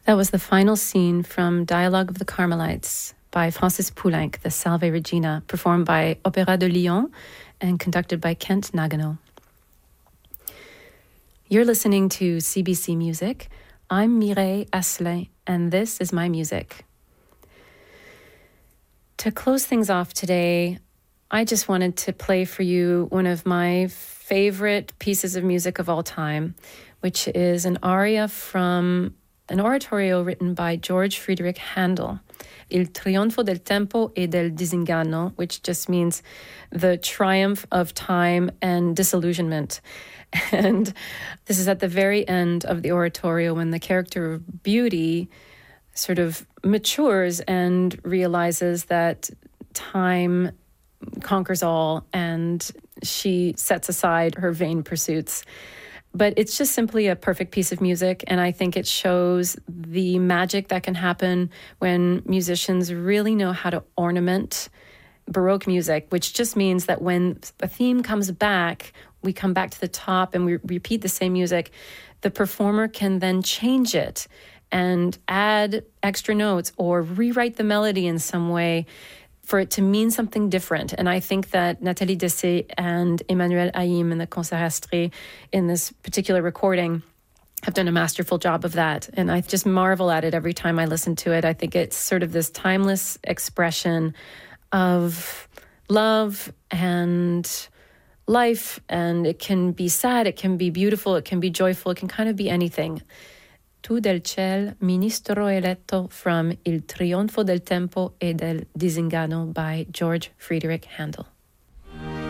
That was the final scene from Dialogue of the Carmelites by Francis Poulenc, the Salve Regina, performed by Opéra de Lyon and conducted by Kent Nagano. You're listening to CBC Music. I'm Mireille Asselin, and this is my music. To close things off today, I just wanted to play for you one of my favorite pieces of music of all time, which is an aria from an oratorio written by George Friedrich Handel, Il trionfo del tempo e del disinganno, which just means the triumph of time and disillusionment. And this is at the very end of the oratorio when the character of Beauty sort of matures and realizes that time conquers all, and she sets aside her vain pursuits. But it's just simply a perfect piece of music, and I think it shows the magic that can happen when musicians really know how to ornament Baroque music, which just means that when a theme comes back, we come back to the top and we repeat the same music, the performer can then change it and add extra notes or rewrite the melody in some way for it to mean something different. And I think that Nathalie Dessay and Emmanuel Haïm in the Concert Astrée in this particular recording have done a masterful job of that. And I just marvel at it every time I listen to it. I think it's sort of this timeless expression of love and life. And it can be sad, it can be beautiful, it can be joyful, it can kind of be anything. Tu del ciel, ministro eletto, from Il trionfo del tempo e del disinganno by George Friedrich Handel.